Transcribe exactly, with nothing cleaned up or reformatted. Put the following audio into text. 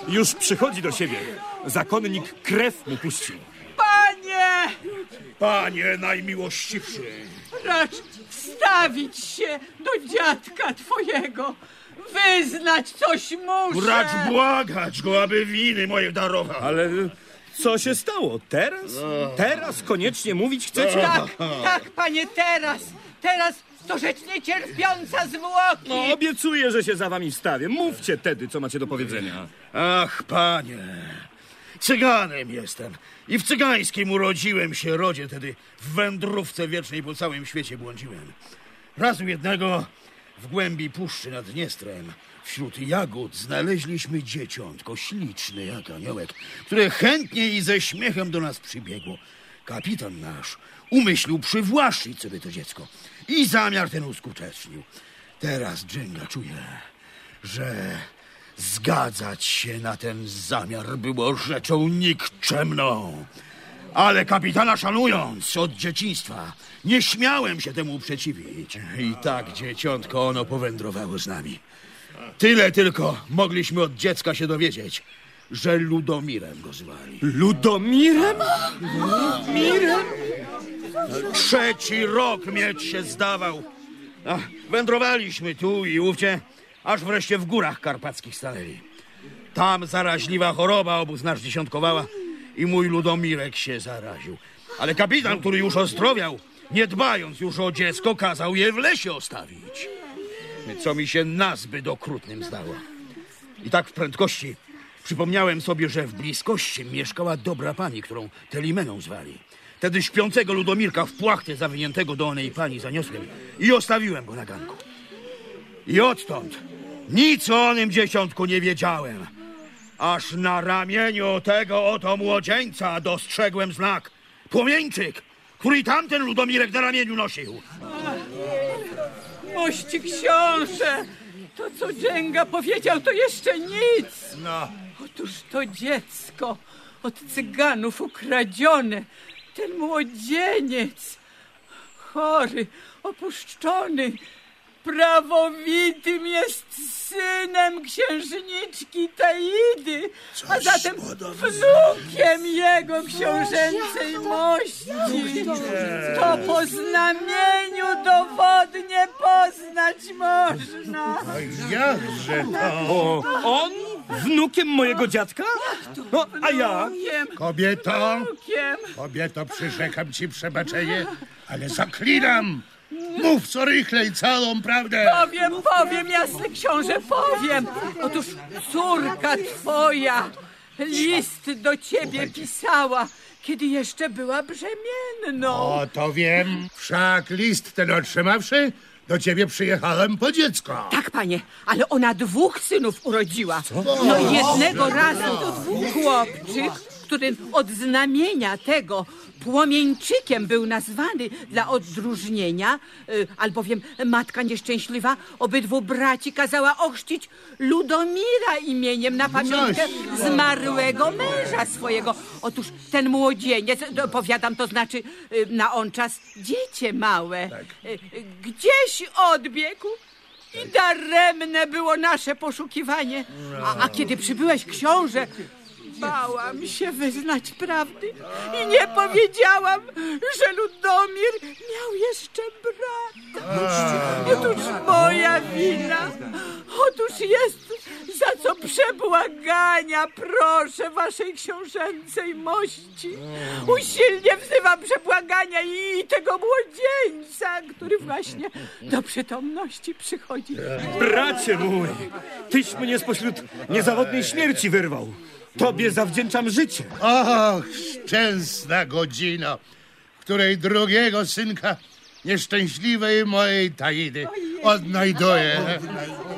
Już przychodzi do siebie. Zakonnik krew mu puścił. Panie! Panie najmiłościwszy! Racz wstawić się do dziadka twojego. Wyznać coś muszę. Racz błagać go, aby winy moje darował. Ale co się stało? Teraz? Teraz koniecznie mówić chcecie? Tak, tak, panie, teraz. Teraz to rzecz niecierpiąca zwłoki. No, obiecuję, że się za wami wstawię. Mówcie tedy, co macie do powiedzenia. Ach, panie, cyganem jestem i w cygańskim urodziłem się rodzie, tedy w wędrówce wiecznej po całym świecie błądziłem. Razu jednego w głębi puszczy nad Dniestrem wśród jagód znaleźliśmy dzieciątko, śliczne jak aniołek, które chętnie i ze śmiechem do nas przybiegło. Kapitan nasz umyślił przywłaszczyć sobie to dziecko i zamiar ten uskutecznił. Teraz, Dżęga, czuję, że zgadzać się na ten zamiar było rzeczą nikczemną. Ale kapitana szanując od dzieciństwa, nie śmiałem się temu przeciwić. I tak dzieciątko ono powędrowało z nami. Tyle tylko mogliśmy od dziecka się dowiedzieć, że Ludomirem go zwali. Ludomirem? Ludomirem? Trzeci rok mieć się zdawał. Ach, wędrowaliśmy tu i ówdzie, aż wreszcie w górach karpackich stanęli. Tam zaraźliwa choroba obóz nasz dziesiątkowała i mój Ludomirek się zaraził. Ale kapitan, który już ozdrowiał, nie dbając już o dziecko, kazał je w lesie ostawić. Co mi się nazbyt okrutnym zdało. I tak w prędkości przypomniałem sobie, że w bliskości mieszkała dobra pani, którą Telimeną zwali. Wtedy śpiącego Ludomirka w płachtę zawiniętego do onej pani zaniosłem i ostawiłem go na ganku. I odtąd nic o onym dziesiątku nie wiedziałem. Aż na ramieniu tego oto młodzieńca dostrzegłem znak. Płomieńczyk, który tamten Ludomirek na ramieniu nosił. Mości książę, to co Dżęga powiedział, to jeszcze nic. No. Otóż to dziecko od cyganów ukradzione, ten młodzieniec, chory, opuszczony, prawowitym jest synem księżniczki Taidy, a zatem wnukiem jego książęcej mości. To po znamieniu dowodnie poznać można. Jakże to? O, on? Wnukiem mojego dziadka? No, a ja? Kobieto, Wnukiem. kobieto, przyrzekam ci przebaczenie, ale zaklinam. Mów co rychlej całą prawdę. Powiem, powiem, jasny książę, powiem. Otóż córka twoja list do ciebie pisała, kiedy jeszcze była brzemienną. O, to wiem. Wszak list ten otrzymawszy, do ciebie przyjechałem po dziecko. Tak, panie, ale ona dwóch synów urodziła. No jednego razu chłopczyk, który od znamienia tego Płomieńczykiem był nazwany dla odróżnienia, y, albowiem matka nieszczęśliwa obydwu braci kazała ochrzcić Ludomira imieniem na pamiątkę zmarłego męża swojego. Otóż ten młodzieniec, no, powiadam, to znaczy y, na on czas dziecię małe, y, y, gdzieś odbiegł. I daremne było nasze poszukiwanie. A, a kiedy przybyłeś, książę, bałam się wyznać prawdy i nie powiedziałam, że Ludomir miał jeszcze brata. Otóż moja wina. Otóż jest za co przebłagania proszę waszej książęcej mości. Usilnie wzywam przebłagania i tego młodzieńca, który właśnie do przytomności przychodzi. Bracie mój, tyś mnie spośród niezawodnej śmierci wyrwał. Tobie zawdzięczam życie. Och, szczęsna godzina, w której drugiego synka nieszczęśliwej mojej Taidy odnajduję.